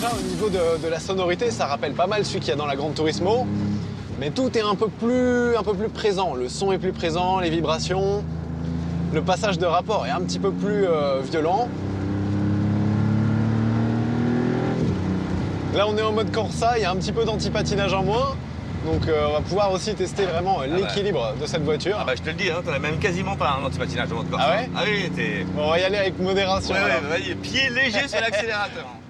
Déjà au niveau de la sonorité, ça rappelle pas mal celui qu'il y a dans la Gran Turismo. Mais tout est un peu plus présent. Le son est plus présent, les vibrations. Le passage de rapport est un petit peu plus violent. Là on est en mode Corsa, il y a un petit peu d'anti-patinage en moins. Donc on va pouvoir aussi tester vraiment l'équilibre de cette voiture. Ah bah je te le dis, hein, t'en as même quasiment pas un anti-patinage en mode Corsa. Ah ouais? Ah oui, t'es... Bon, on va y aller avec modération. Ouais, alors. vas-y, pied léger sur l'accélérateur.